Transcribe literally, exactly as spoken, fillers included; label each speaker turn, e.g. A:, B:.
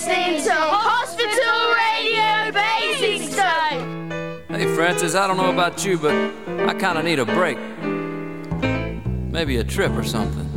A: listening to Hospital Radio Basingstoke.
B: Hey, Francis, I don't know about you, but I kind of need a break. Maybe a trip or something.